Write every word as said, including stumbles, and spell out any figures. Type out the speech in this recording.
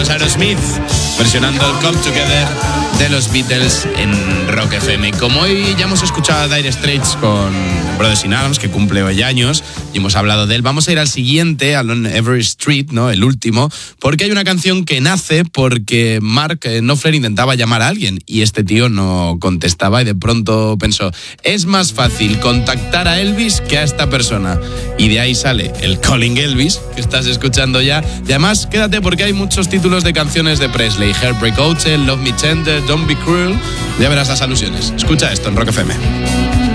Aerosmith versionando el Come Together de los Beatles en Rock F M. Como hoy ya hemos escuchado a Dire Straits con Brothers in Arms, que cumple hoy años, y hemos hablado de él, vamos a ir al siguiente, al On Every Street, ¿no? El último, porque hay una canción que nace porque Mark Knopfler intentaba llamar a alguien y este tío no contestaba y de pronto pensó, es más fácil contactar a Elvis que a esta persona. Y de ahí sale el Calling Elvis, que estás escuchando ya. Y además, quédate porque hay muchos títulos de canciones de Presley: Heartbreak Hotel, Love Me Tender, Don't Be Cruel. Ya verás las alusiones. Escucha esto en Rock F M.